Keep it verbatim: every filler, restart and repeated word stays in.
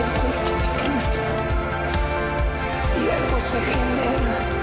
el cuerpo de Cristo y algo se genera.